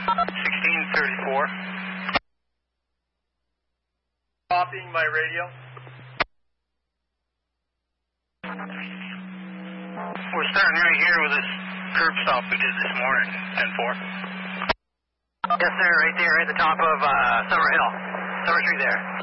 1634. Copying my radio. We're starting right here with this curb stop we did this morning, 10-4. Yes, sir, right there at the top of Summer Hill. Summer Street there.